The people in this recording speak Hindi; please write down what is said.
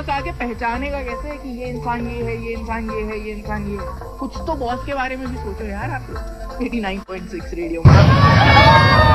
बॉस आके पहचानेगा कैसे कि ये इंसान ये है, ये इंसान ये है, ये इंसान ये है। कुछ तो बॉस के बारे में भी सोचो यार आप लोग। 89.6 रेडियो में